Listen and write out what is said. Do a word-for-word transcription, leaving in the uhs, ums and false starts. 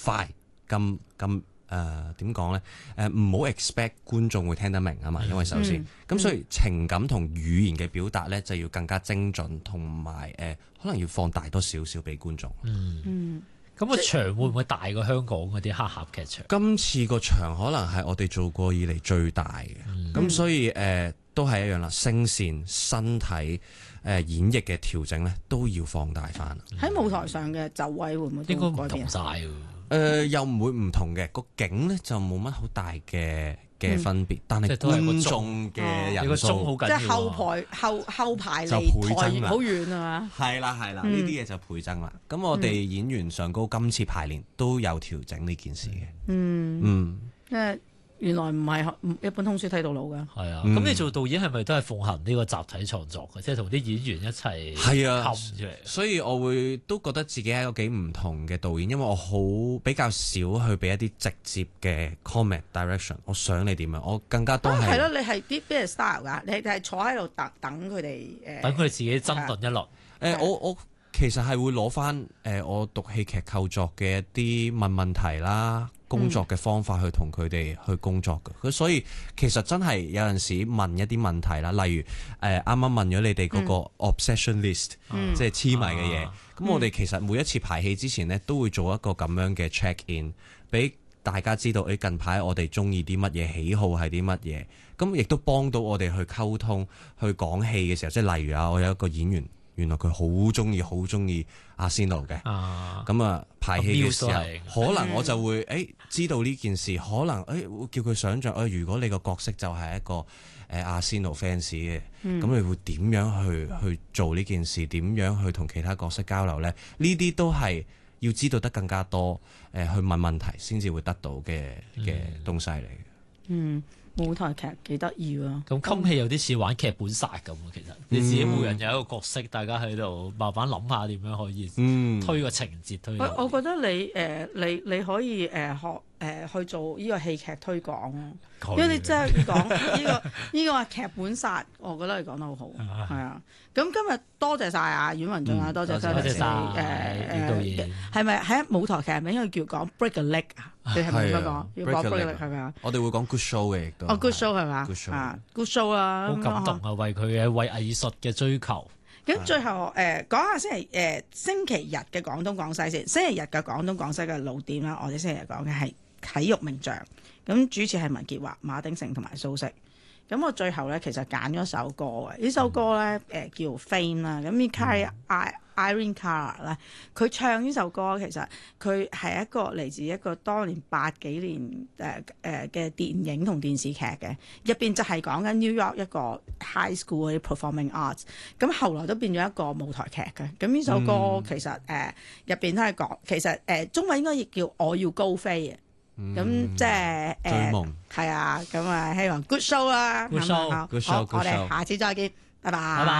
快咁咁誒點講咧？誒唔好 expect 觀眾會聽得明啊嘛，因為首先咁、嗯、所以情感同語言嘅表達咧就要更加精準，同埋誒可能要放大多少少俾觀眾。 嗯嗯。咁個場會唔會大過香港嗰啲黑盒劇場？ 今次個場可能係我哋做過以嚟最大嘅，咁、嗯、所以誒、呃、都係一樣啦。聲線、身體、誒、呃、演繹嘅調整咧，都要放大翻。 喺、嗯、舞台上嘅走位會唔會都應該唔同晒喎？ 誒、呃、又唔會唔同嘅，個景咧就冇乜好大嘅嘅分別，嗯、但係觀眾嘅人數好緊要， 即係後排後後排離台好遠啊嘛。 係啦係啦，呢啲嘢就倍增啦。咁、嗯、我哋演員上高今次排練都有調整呢件事嘅。嗯嗯， 因為原來唔係一本通書睇到老㗎。 係啊，咁、嗯、你做導演係咪都係奉行呢個集體創作嘅？即係同啲演員一齊係啊， 出嚟。所以我會都覺得自己係一個幾唔同嘅導演，因為我好比較少去俾一啲直接嘅 comment direction。我想你點樣，我更加多係係咯。你係啲咩 style 㗎？你係坐喺度等等佢哋誒， 等佢哋自己爭論一輪。誒、 呃，我我其實係會攞翻誒我讀戲劇構作嘅一啲問問題啦。工作嘅方法去同佢哋去工作嘅，所以其實真係有陣時問一啲問題啦，例如誒啱啱問咗你哋嗰個 obsession list，、嗯、即係痴迷嘅嘢。咁、嗯、我哋其實每一次排戲之前呢，都會做一個咁樣嘅 check in， 俾大家知道誒近排我哋中意啲乜嘢，喜好係啲乜嘢。咁亦都幫到我哋去溝通，去講戲嘅時候，即係例如啊，我有一個演員。原來佢好中意，好中意阿仙奴嘅。咁啊，排戲嘅時候，可能我就會誒、欸、知道呢件事，可能誒、欸、會叫佢想像誒、欸，如果你個角色就係一個誒、呃、阿仙奴 fans 嘅，咁、嗯、你會點樣去去做呢件事？點樣去同其他角色交流咧？呢啲都係要知道得更加多，誒、呃、去問問題先至會得到嘅嘅東西嚟嘅。 嗯。舞台劇幾得意喎！ 咁襟戲有啲似玩劇本殺咁，其實你自己每人有一個角色，嗯、大家喺度慢慢諗下點樣可以推個情節、嗯、推。 我我覺得你誒、呃、你你可以誒、呃、學誒、呃、去做呢個戲劇推廣咯，因為你真係講呢個呢、呢個劇本殺，我覺得你講得好好，係啊。咁今日多謝晒啊阮文俊啊，多謝多謝晒誒誒，係咪喺舞台劇係咪應該叫講 break a leg 啊？你係咪應該講要講 break a leg 係咪啊？ 我哋會講 good show 嘅亦都。 哦 good show 係嘛？啊 good show 啊！ 好感動啊，為佢嘅為藝術嘅追求。 咁最後誒講下星期誒星期日嘅廣東廣西先。星期日嘅廣東廣西嘅老店啦，我哋星期日講嘅係體育名將。咁主持係文潔華、馬鼎盛同埋蘇軾。咁我最後咧其實揀咗首歌嘅，呢首歌咧誒、呃、叫 Fame 啦。咁 Mikael Irene Cara 咧，佢唱呢首歌其實佢係一個嚟自一個當年八幾年誒誒嘅電影同電視劇嘅，入邊就係講緊 New York 一個 high school 嗰啲 performing arts， 咁後來都變咗一個舞台劇嘅。咁呢首歌其實誒入邊都係講，其實誒、呃、中文應該亦叫我要高飛嘅。咁、嗯、即係誒，係、呃、啊，咁啊，希望 good show 啦， good show， good show， 好，我哋下次再見，拜拜。